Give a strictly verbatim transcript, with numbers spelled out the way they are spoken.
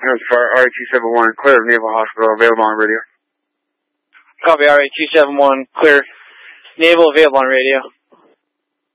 That's for R A two seven one, clear of Naval Hospital, available on radio. Copy, R A two seven one, clear. Naval, available on radio.